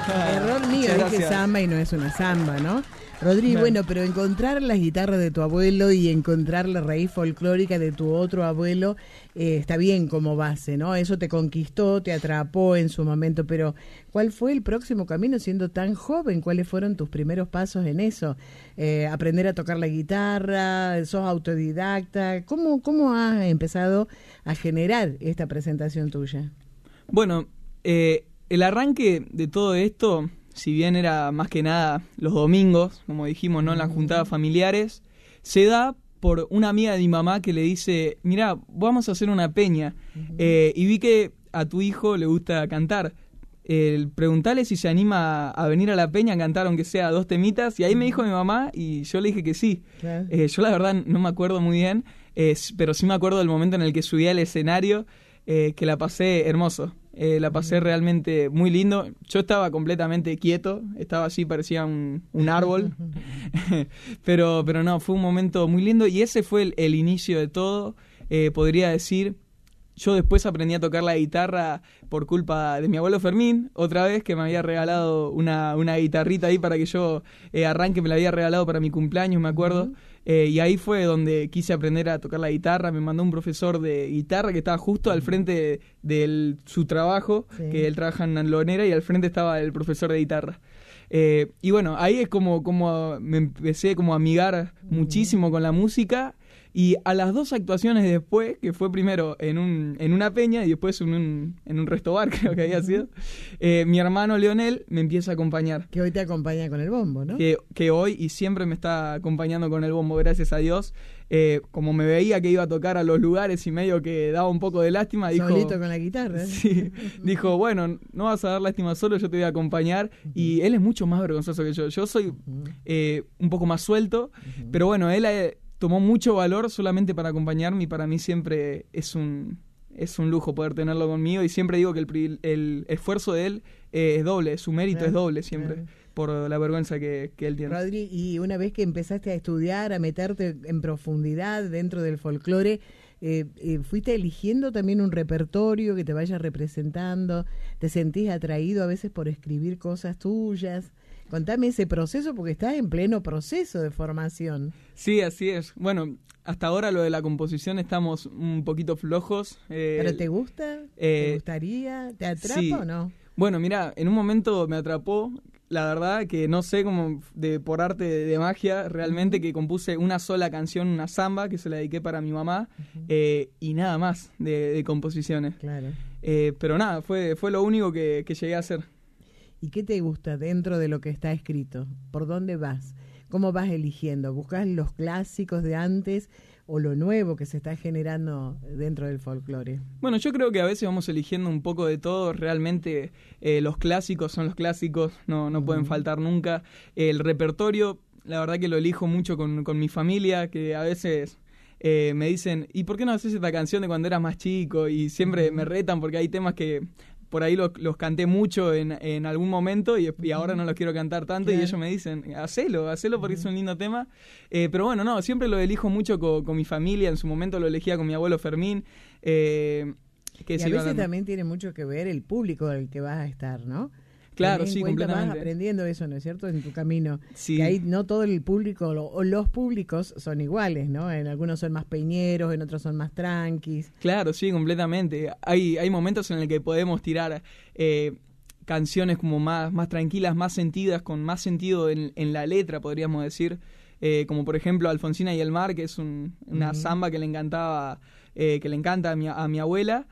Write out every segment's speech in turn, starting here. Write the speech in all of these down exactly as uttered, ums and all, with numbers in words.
Error mío, dije samba y no es una samba, ¿no? Rodri, bueno, pero encontrar las guitarras de tu abuelo y encontrar la raíz folclórica de tu otro abuelo eh, está bien como base, ¿no? Eso te conquistó, te atrapó en su momento, pero ¿cuál fue el próximo camino siendo tan joven? ¿Cuáles fueron tus primeros pasos en eso? Eh, ¿Aprender a tocar la guitarra? ¿Sos autodidacta? ¿Cómo, cómo has empezado a generar esta presentación tuya? Bueno, eh, el arranque de todo esto, si bien era más que nada los domingos, como dijimos, ¿no? En las juntadas familiares, se da por una amiga de mi mamá que le dice, mirá, vamos a hacer una peña, uh-huh. eh, y vi que a tu hijo le gusta cantar, eh, preguntale si se anima a venir a la peña a cantar aunque sea dos temitas, y ahí me dijo mi mamá y yo le dije que sí. Claro. Eh, yo la verdad no me acuerdo muy bien, eh, pero sí me acuerdo del momento en el que subí al escenario, eh, que la pasé hermoso. Eh, la pasé realmente muy lindo. Yo estaba completamente quieto, estaba así, parecía un, un árbol. pero, pero no, fue un momento muy lindo y ese fue el, el inicio de todo. Eh, podría decir, yo después aprendí a tocar la guitarra por culpa de mi abuelo Fermín, otra vez que me había regalado una, una guitarrita ahí para que yo eh, arranque, me la había regalado para mi cumpleaños, me acuerdo. Uh-huh. Eh, y ahí fue donde quise aprender a tocar la guitarra. Me mandó un profesor de guitarra que estaba justo al frente de, de el, su trabajo, sí. que él trabaja en Lonera, y al frente estaba el profesor de guitarra. Eh, y bueno, ahí es como, como me empecé como a amigar uh-huh. muchísimo con la música. Y a las dos actuaciones después, que fue primero en un en una peña y después en un, en un resto bar, creo que había sido, eh, mi hermano Leonel me empieza a acompañar. Que hoy te acompaña con el bombo, ¿no? Que, que hoy y siempre me está acompañando con el bombo, gracias a Dios. Eh, como me veía que iba a tocar a los lugares y medio que daba un poco de lástima, dijo... Solito con la guitarra. Sí, dijo, bueno, no vas a dar lástima solo, yo te voy a acompañar. Uh-huh. Y él es mucho más vergonzoso que yo. Yo soy uh-huh. eh, un poco más suelto, uh-huh. pero bueno, él... Eh, tomó mucho valor solamente para acompañarme y para mí siempre es un es un lujo poder tenerlo conmigo y siempre digo que el, el esfuerzo de él eh, es doble, su mérito claro, es doble siempre claro. por la vergüenza que, que él tiene. Rodri, y una vez que empezaste a estudiar, a meterte en profundidad dentro del folclore, eh, eh, ¿fuiste eligiendo también un repertorio que te vaya representando? ¿Te sentís atraído a veces por escribir cosas tuyas? Contame ese proceso porque estás en pleno proceso de formación. Sí, así es. Bueno, hasta ahora lo de la composición estamos un poquito flojos. Eh, ¿Pero te gusta? Eh, ¿Te gustaría? ¿Te atrapa sí. o no? Bueno, mira, en un momento me atrapó. La verdad que no sé cómo, de por arte de, de magia, realmente que compuse una sola canción, una samba, que se la dediqué para mi mamá, uh-huh. eh, y nada más de, de composiciones. Claro. Eh, pero nada, fue, fue lo único que, que llegué a hacer. ¿Y qué te gusta dentro de lo que está escrito? ¿Por dónde vas? ¿Cómo vas eligiendo? ¿Buscas los clásicos de antes o lo nuevo que se está generando dentro del folclore? Bueno, yo creo que a veces vamos eligiendo un poco de todo. Realmente eh, los clásicos son los clásicos, no, no uh-huh. pueden faltar nunca. El repertorio, la verdad que lo elijo mucho con, con mi familia, que a veces... Eh, me dicen, ¿y por qué no haces esta canción de cuando eras más chico? Y siempre uh-huh. me retan porque hay temas que... por ahí los, los canté mucho en, en algún momento y, y ahora no los quiero cantar tanto claro. y ellos me dicen, hacelo, hacelo porque uh-huh. es un lindo tema. Eh, pero bueno, no, siempre lo elijo mucho con, con mi familia, en su momento lo elegía con mi abuelo Fermín. Eh, que y a veces también tiene mucho que ver el público del que vas a estar, ¿no? Claro, sí, completamente. Vas aprendiendo eso, ¿no es cierto? En tu camino. Sí. Que ahí no todo el público o los públicos son iguales, ¿no? En algunos son más peñeros, en otros son más tranquis. Claro, sí, completamente. Hay hay momentos en el que podemos tirar eh, canciones como más, más tranquilas, más sentidas, con más sentido en, en la letra, podríamos decir. Eh, como por ejemplo Alfonsina y el mar, que es un, una uh-huh. samba que le encantaba, eh, que le encanta a mi, a mi abuela.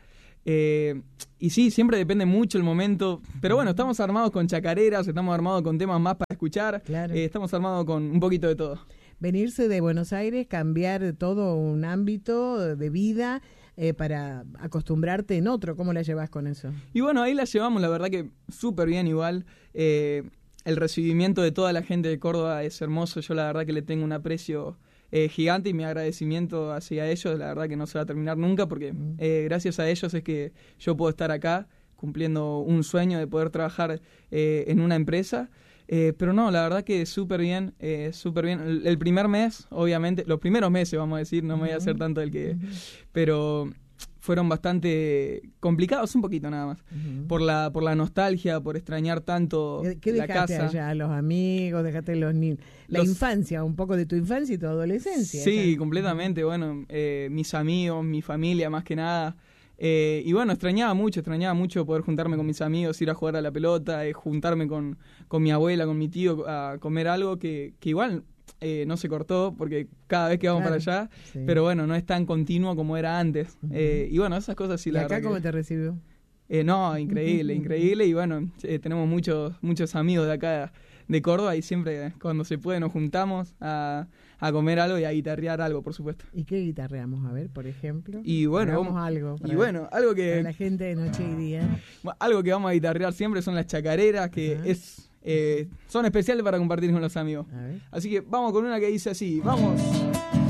Eh, y sí, siempre depende mucho el momento, pero bueno, estamos armados con chacareras, estamos armados con temas más para escuchar, claro. eh, estamos armados con un poquito de todo. Venirse de Buenos Aires, cambiar todo un ámbito de vida eh, para acostumbrarte en otro, ¿cómo la llevas con eso? Y bueno, ahí la llevamos, la verdad que súper bien igual, eh, el recibimiento de toda la gente de Córdoba es hermoso, yo la verdad que le tengo un aprecio Eh, gigante y mi agradecimiento hacia ellos, la verdad que no se va a terminar nunca porque eh, gracias a ellos es que yo puedo estar acá cumpliendo un sueño de poder trabajar eh, en una empresa, eh, pero no, la verdad que súper bien, eh, súper bien. El, el primer mes, obviamente, los primeros meses vamos a decir, no me voy a hacer tanto el que... pero fueron bastante complicados, un poquito nada más, uh-huh. por la por la nostalgia, por extrañar tanto ¿Qué la dejaste casa. allá? Los amigos, dejaste los niños, la los, infancia, un poco de tu infancia y tu adolescencia. Sí, ¿sabes? Completamente, bueno, eh, mis amigos, mi familia más que nada. Eh, y bueno, extrañaba mucho, extrañaba mucho poder juntarme con mis amigos, ir a jugar a la pelota, eh, juntarme con, con mi abuela, con mi tío, a comer algo que, que igual eh, no se cortó, porque cada vez que vamos claro, para allá, sí. pero bueno, no es tan continuo como era antes. Uh-huh. Eh, y bueno, esas cosas sí, ¿Y la acá verdad cómo que, te recibió? Eh, no, increíble, increíble, y bueno, eh, tenemos muchos muchos amigos de acá de Córdoba y siempre cuando se puede nos juntamos a, a comer algo y a guitarrear algo, por supuesto. ¿Y qué guitarreamos? A ver, por ejemplo. Y bueno, vamos algo. Y bueno, algo que para la gente de noche y día. Algo que vamos a guitarrear siempre son las chacareras, que uh-huh. es eh, son especiales para compartir con los amigos. Así que vamos con una que dice así, vamos.